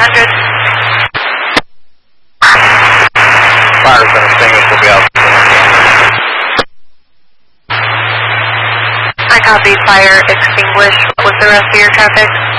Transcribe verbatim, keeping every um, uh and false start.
hundred. Fire's been extinguished, will be out. I copy, fire extinguished. What was the rest of your traffic?